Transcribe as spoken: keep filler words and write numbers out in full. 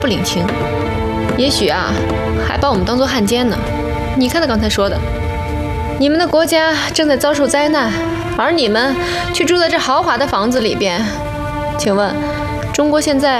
不领情，也许啊，还把我们当作汉奸呢。你看他刚才说的，你们的国家正在遭受灾难，而你们却住在这豪华的房子里边。请问，中国现在